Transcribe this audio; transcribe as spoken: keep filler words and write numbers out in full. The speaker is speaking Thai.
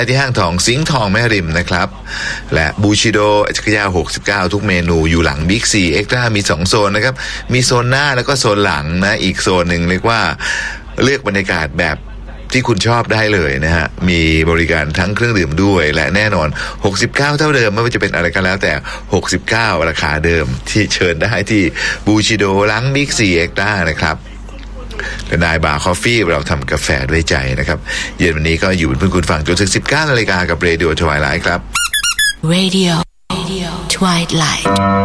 ที่ห้างทองสิงห์ทองแม่ริมนะครับและบูชิโดจักรยานหกสิบเก้าทุกเมนูอยู่หลังบิ๊กซีเอ็กซ์ตร้ามีสองโซนนะครับมีโซนหน้าแล้วก็โซนหลังนะอีกโซนหนึ่งเรียกว่าเลือกบรรยากาศแบบที่คุณชอบได้เลยนะฮะมีบริการทั้งเครื่องดื่มด้วยและแน่นอนหกสิบเก้าเท่าเดิมไม่ว่าจะเป็นอะไรกันแล้วแต่หกสิบเก้าราคาเดิมที่เชิญได้ที่บูชิโดหลังบิ๊กซีเอ็กซ์ตร้านะครับและนายบาร์คอฟฟี่เราทำกาแฟด้วยใจนะครับเย็นวันนี้ก็อยู่เป็นเพื่อนคุณฟังจนถึงสิบเก้านาฬิกากับเรดิโอทวายไลท์ครับ Radio Radio Twilight